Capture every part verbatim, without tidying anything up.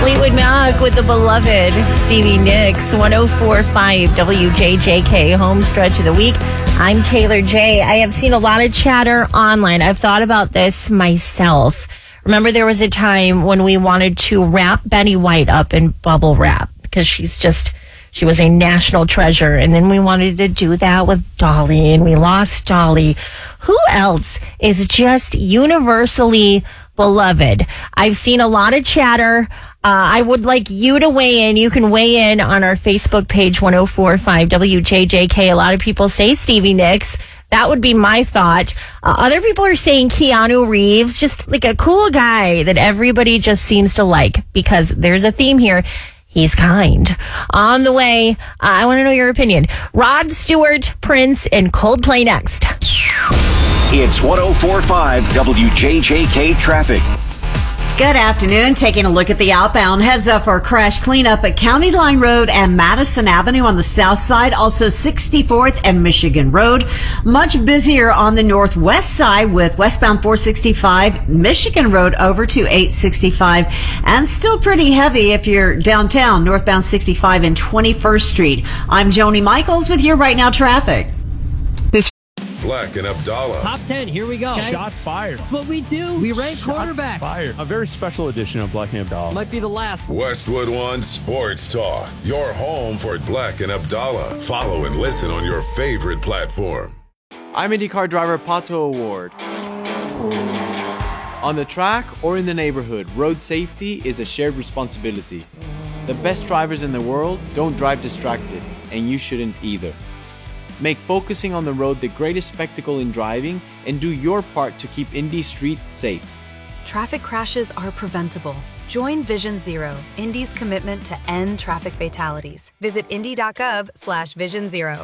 Fleetwood Mac with the beloved Stevie Nicks. one oh four point five W J J K, home stretch of the week. I'm Taylor J. I have seen a lot of chatter online. I've thought about this myself. Remember, there was a time when we wanted to wrap Betty White up in bubble wrap because she's just, she was a national treasure. And then we wanted to do that with Dolly, and we lost Dolly. Who else is just universally beloved? I've seen a lot of chatter. Uh, I would like you to weigh in. You can weigh in on our Facebook page, one oh four point five W J J K. A lot of people say Stevie Nicks. That would be my thought. Uh, other people are saying Keanu Reeves, just like a cool guy that everybody just seems to like, because there's a theme here. He's kind. On the way, uh, I want to know your opinion. Rod Stewart, Prince, and Coldplay next. It's one oh four point five W J J K traffic. Good afternoon. Taking a look at the outbound. Heads up for a crash cleanup at County Line Road and Madison Avenue on the south side. Also sixty-fourth and Michigan Road. Much busier on the northwest side with westbound four sixty-five, Michigan Road over to eight sixty-five. And still pretty heavy if you're downtown, northbound sixty-five and twenty-first Street. I'm Joni Michaels with your Right Now traffic. Black and Abdallah. Top ten, here we go. Okay. Shots fired. That's what we do. We rank Shots quarterbacks. Fired. A very special edition of Black and Abdallah. Might be the last. Westwood One Sports Talk. Your home for Black and Abdallah. Follow and listen on your favorite platform. I'm IndyCar driver Pato O'Ward. On the track or in the neighborhood, road safety is a shared responsibility. The best drivers in the world don't drive distracted, and you shouldn't either. Make focusing on the road the greatest spectacle in driving, and do your part to keep Indy streets safe. Traffic crashes are preventable. Join Vision Zero, Indy's commitment to end traffic fatalities. Visit indy.gov slash vision zero.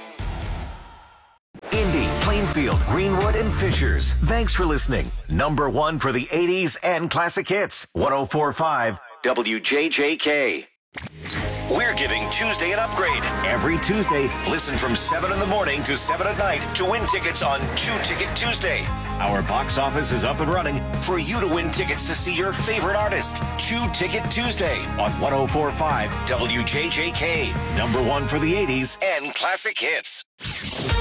Indy, Plainfield, Greenwood, and Fishers. Thanks for listening. Number one for the eighties and classic hits. one oh four point five W J J K. We're giving Tuesday an upgrade. Every Tuesday, listen from seven in the morning to seven at night to win tickets on Two Ticket Tuesday. Our box office is up and running for you to win tickets to see your favorite artist. Two Ticket Tuesday on one oh four point five W J J K. Number one for the eighties and classic hits.